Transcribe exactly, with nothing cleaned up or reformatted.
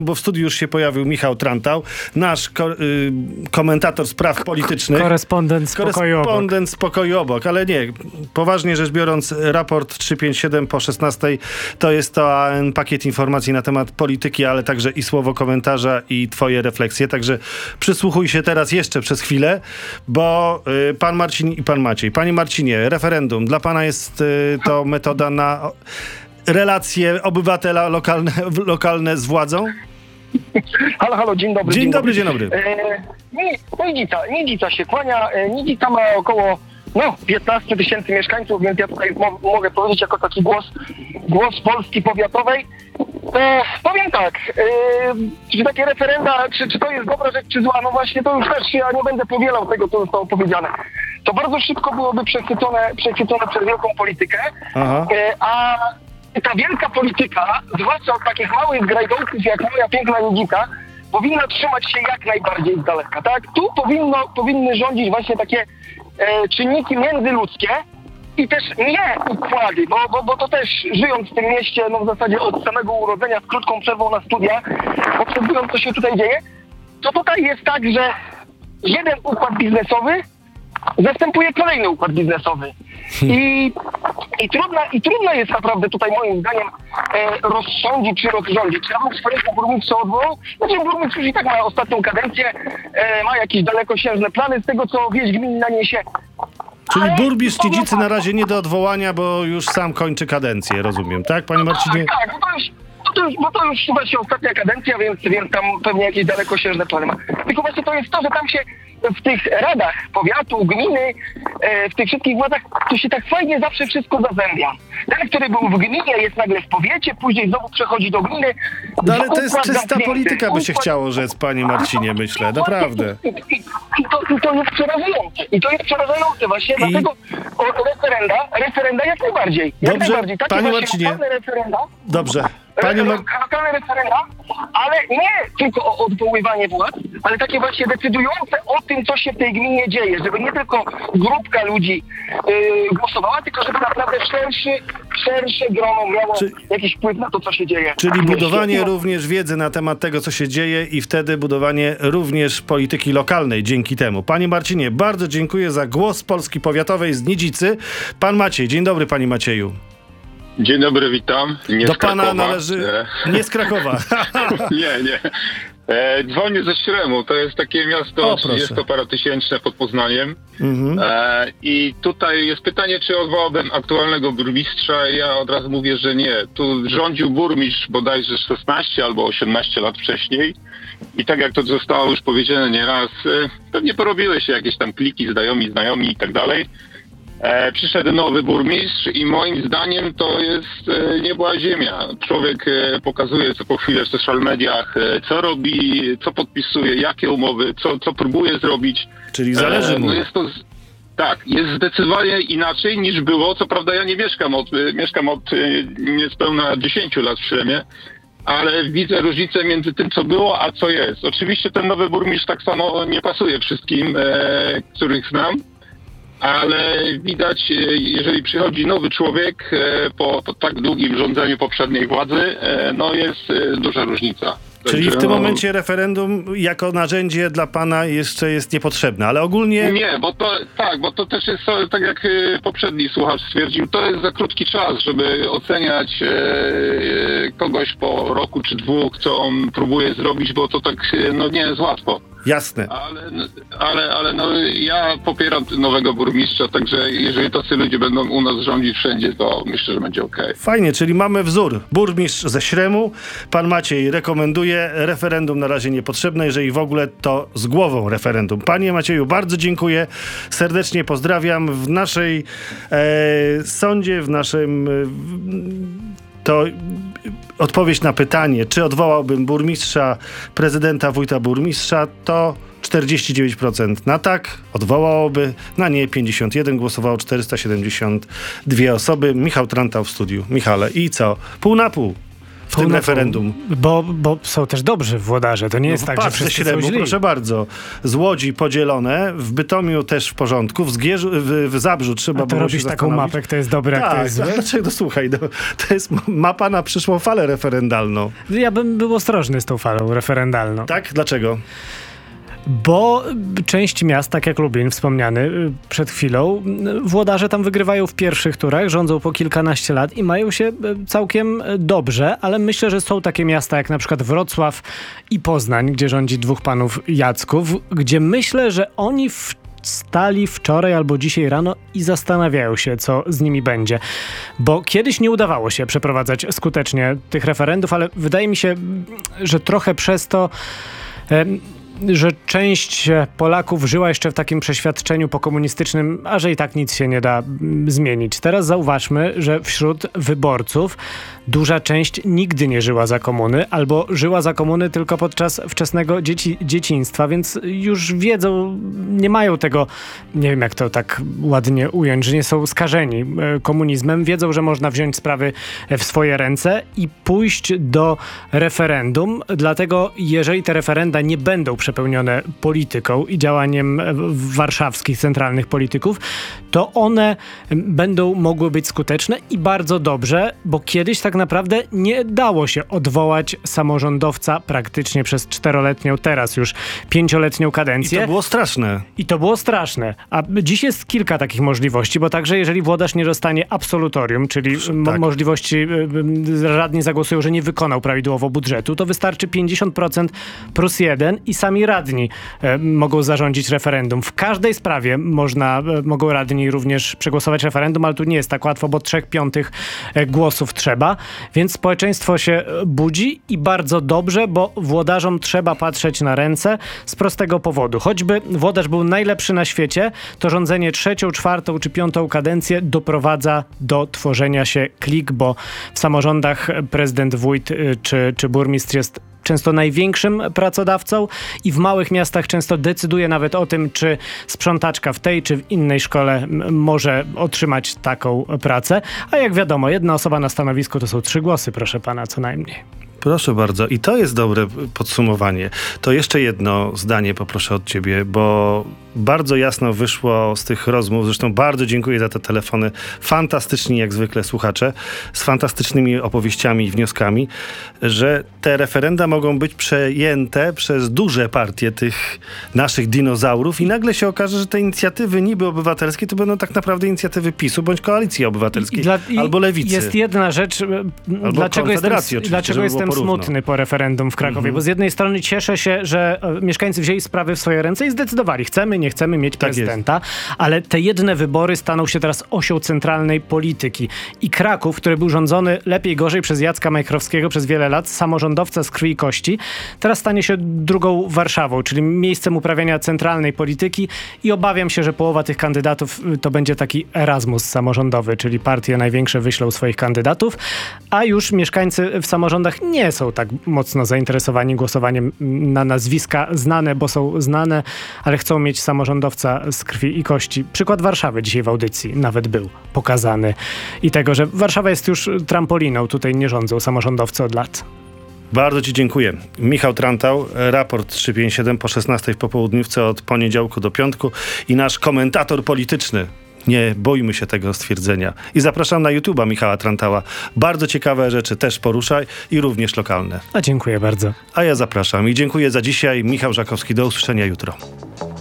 Bo w studiu już się pojawił Michał Trantał, nasz ko- y- komentator spraw politycznych. Korespondent z pokoju obok. Korespondent z pokoju obok, ale nie, poważnie rzecz biorąc, raport trzysta pięćdziesiąt siedem po szesnastej to jest to A N pakiet informacji na temat polityki, ale także i słowo komentarza i twoje refleksje, także przysłuchuj się teraz jeszcze przez chwilę, bo y, pan Marcin i pan Maciej. Panie Marcinie, referendum dla pana jest y, to metoda na relacje obywatela lokalne, lokalne z władzą? Halo, halo, dzień dobry. Dzień, dzień dobry, dzień dobry. E, Nidzica, Nidzica się kłania. E, Nidzica ma około no, piętnaście tysięcy mieszkańców, więc ja tutaj mo- mogę powiedzieć jako taki głos, głos Polski powiatowej. E, powiem tak, e, czy takie referenda, czy, czy to jest dobra rzecz, czy zła, no właśnie to już też ja nie będę powielał tego, co zostało powiedziane. To bardzo szybko byłoby przechwycone, przechwycone przez wielką politykę, e, a ta wielka polityka, zwłaszcza od takich małych grajdołków jak moja piękna Nidzica, powinna trzymać się jak najbardziej z daleka, tak? Tu powinno, powinny rządzić właśnie takie e, czynniki międzyludzkie i też nie układy, bo, bo, bo to też żyjąc w tym mieście, no w zasadzie od samego urodzenia z krótką przerwą na studia, obserwując co się tutaj dzieje, to tutaj jest tak, że jeden układ biznesowy zastępuje kolejny układ biznesowy. I, i, trudna, I trudno jest naprawdę tutaj moim zdaniem e, rozsądzić czy rozrządzić. Ja bym swojego burmistrza odwołał. Znaczy burmistrz już i tak ma ostatnią kadencję, e, ma jakieś dalekosiężne plany z tego, co wieść gminna niesie. Czyli Ale burmistrz Nidzicy tak, na razie nie do odwołania, bo już sam kończy kadencję, rozumiem, tak, panie Marcinie? Tak, tak, bo to już, bo to już, bo to już właśnie ostatnia kadencja, więc, więc tam pewnie jakieś dalekosiężne plany ma. Tylko właśnie to jest to, że tam się w tych radach powiatu, gminy, e, w tych wszystkich władzach, to się tak fajnie zawsze wszystko zazębia. Ten, który był w gminie, jest nagle w powiecie, później znowu przechodzi do gminy. No ale to jest Układ czysta zamknięty, polityka, by się układ- chciało rzec, panie Marcinie, myślę, naprawdę. I, i, i, to, I to jest przerażające. I to jest przerażające właśnie, I- dlatego o, referenda, referenda jak najbardziej. Jak Dobrze, najbardziej. Takie panie właśnie Marcinie. lokalne referenda, Dobrze. Panie Mar- lokalne referenda, ale nie tylko o odwoływanie władz, ale takie właśnie decydujące o tym, co się w tej gminie dzieje, żeby nie tylko grupka ludzi yy, głosowała, tylko żeby naprawdę szerszy, szersze grono miało Czy- jakiś wpływ na to, co się dzieje. Czyli w mieście. budowanie No, również wiedzy na temat tego, co się dzieje i wtedy budowanie również polityki lokalnej dzięki temu. Panie Marcinie, bardzo dziękuję za głos Polski Powiatowej z Nidzicy. Pan Maciej, dzień dobry panie Macieju. Dzień dobry, witam. Nie Do z Krakowa. pana należy... E, Nie z Krakowa. nie, nie. E, dzwonię ze Śremu. To jest takie miasto O, proszę. trzydziestoparotysięczne pod Poznaniem. Mhm. E, I tutaj jest pytanie, czy odwołałbym aktualnego burmistrza. Ja od razu mówię, że nie. Tu rządził burmistrz bodajże szesnaście albo osiemnaście lat wcześniej. I tak jak to zostało już powiedziane nieraz, e, pewnie porobiły się jakieś tam kliki, znajomi, znajomi i tak dalej. E, przyszedł nowy burmistrz i moim zdaniem to jest e, niebła ziemia. Człowiek e, pokazuje co po chwilę w social mediach, e, co robi, co podpisuje, jakie umowy, co, co próbuje zrobić. Czyli zależy E, mu. no jest to, z- tak, jest zdecydowanie inaczej niż było. Co prawda ja nie mieszkam od, e, mieszkam od e, niespełna dziesięciu lat w Śremie, ale widzę różnicę między tym, co było, a co jest. Oczywiście ten nowy burmistrz tak samo nie pasuje wszystkim, e, których znam. Ale widać, e, jeżeli przychodzi nowy człowiek e, po, po tak długim rządzeniu poprzedniej władzy, e, no jest e, duża różnica. Czyli Także, w tym no, momencie referendum jako narzędzie dla pana jeszcze jest niepotrzebne, ale ogólnie... Nie, bo to tak, bo to też jest, e, tak jak e, poprzedni słuchacz stwierdził, to jest za krótki czas, żeby oceniać e, e, kogoś po roku czy dwóch, co on próbuje zrobić, bo to tak e, no nie jest łatwo. Jasne. Ale, ale, ale no, ja popieram nowego burmistrza, także jeżeli tacy ludzie będą u nas rządzić wszędzie, to myślę, że będzie okej. Fajnie, czyli mamy wzór. Burmistrz ze Śremu, pan Maciej rekomenduje, referendum na razie niepotrzebne, jeżeli w ogóle to z głową referendum. Panie Macieju, bardzo dziękuję, serdecznie pozdrawiam. W naszej e, sądzie, w naszym... E, w, to odpowiedź na pytanie, czy odwołałbym burmistrza, prezydenta, wójta burmistrza, to czterdzieści dziewięć procent na tak, odwołałoby, na nie pięćdziesiąt jeden, głosowało czterysta siedemdziesiąt dwie osoby. Michał Trantał w studiu. Michale, i co? Pół na pół. w tym referendum. Bo, bo są też dobrzy włodarze. To nie jest No, tak, że patrz, ze wszyscy są Śremu, źli. proszę bardzo. Z Łodzi podzielone, w Bytomiu też w porządku, w, Zgierzu, w, w Zabrzu trzeba A to było robisz się taką zastanowić. mapę, kto jest dobry, a kto Tak, jest zły? dlaczego? Słuchaj, no, to jest mapa na przyszłą falę referendalną. Ja bym był ostrożny z tą falą referendalną. Tak? Dlaczego? Bo część miast, tak jak Lublin wspomniany y, przed chwilą, y, włodarze tam wygrywają w pierwszych turach, rządzą po kilkanaście lat i mają się y, całkiem y, dobrze, ale myślę, że są takie miasta jak na przykład Wrocław i Poznań, gdzie rządzi dwóch panów Jacków, gdzie myślę, że oni w stali wczoraj albo dzisiaj rano i zastanawiają się, co z nimi będzie. Bo kiedyś nie udawało się przeprowadzać skutecznie tych referendów, ale wydaje mi się, że trochę przez to em, że część Polaków żyła jeszcze w takim przeświadczeniu pokomunistycznym, a że i tak nic się nie da mm, zmienić. Teraz zauważmy, że wśród wyborców duża część nigdy nie żyła za komuny, albo żyła za komuny tylko podczas wczesnego dzieci, dzieciństwa, więc już wiedzą, nie mają tego, nie wiem jak to tak ładnie ująć, że nie są skażeni e, komunizmem, wiedzą, że można wziąć sprawy w swoje ręce i pójść do referendum, dlatego jeżeli te referenda nie będą przepełnione polityką i działaniem e, warszawskich centralnych polityków, to one będą mogły być skuteczne i bardzo dobrze, bo kiedyś tak naprawdę nie dało się odwołać samorządowca praktycznie przez czteroletnią, teraz już pięcioletnią I kadencję. to było straszne. I to było straszne. A dziś jest kilka takich możliwości, bo także jeżeli włodarz nie dostanie absolutorium, czyli mo- Tak. możliwości, możliwości, y, y, radni zagłosują, że nie wykonał prawidłowo budżetu, to wystarczy pięćdziesiąt procent plus jeden i sami radni y, mogą zarządzić referendum. W każdej sprawie można, y, mogą radni również przegłosować referendum, ale tu nie jest tak łatwo, bo trzech piątych y, głosów trzeba, więc społeczeństwo się y, budzi i bardzo dobrze, bo włodarzom trzeba patrzeć na ręce z prostego powodu. Choćby włodarz był najlepszy na świecie, to rządzenie trzecią, czwartą czy piątą kadencję doprowadza do tworzenia się klik, bo w samorządach prezydent, wójt y, czy, czy burmistrz jest często największym pracodawcą i w małych miastach często decyduje nawet o tym, czy sprzątaczka w tej czy w innej szkole m- może otrzymać taką pracę. A jak wiadomo, jedna osoba na stanowisku to są trzy głosy, proszę pana, co najmniej. Proszę bardzo. I to jest dobre podsumowanie. To jeszcze jedno zdanie poproszę od ciebie, bo bardzo jasno wyszło z tych rozmów, zresztą bardzo dziękuję za te telefony, fantastyczni jak zwykle słuchacze, z fantastycznymi opowieściami i wnioskami, że te referenda mogą być przejęte przez duże partie tych naszych dinozaurów i nagle się okaże, że te inicjatywy niby obywatelskie to będą tak naprawdę inicjatywy PiSu bądź Koalicji Obywatelskiej, I dla- i albo Lewicy. Jest jedna rzecz, e, dlaczego jestem, Konfederacji oczywiście, dlaczego żeby było jestem porówno. smutny po referendum w Krakowie, bo z jednej strony cieszę się, że e, mieszkańcy wzięli sprawy w swoje ręce i zdecydowali, chcemy, nie chcemy mieć Tak prezydenta, ale te jedne wybory staną się teraz osią centralnej polityki. I Kraków, który był rządzony lepiej, gorzej przez Jacka Majchrowskiego przez wiele lat, samorządowca z krwi i kości, teraz stanie się drugą Warszawą, czyli miejscem uprawiania centralnej polityki i obawiam się, że połowa tych kandydatów y, to będzie taki Erasmus samorządowy, czyli partie największe wyślą swoich kandydatów, a już mieszkańcy w samorządach nie są tak mocno zainteresowani głosowaniem na nazwiska znane, bo są znane, ale chcą mieć samorządowca z krwi i kości. Przykład Warszawy dzisiaj w audycji nawet był pokazany i tego, że Warszawa jest już trampoliną, tutaj nie rządzą samorządowcy od lat. Bardzo ci dziękuję. Michał Trantał, raport trzysta pięćdziesiąt siedem po szesnastej w popołudniówce od poniedziałku do piątku i nasz komentator polityczny. Nie bójmy się tego stwierdzenia. I zapraszam na YouTube'a Michała Trantała. Bardzo ciekawe rzeczy też poruszaj i również lokalne. A dziękuję bardzo. A ja zapraszam i dziękuję za dzisiaj. Michał Żakowski, do usłyszenia jutro.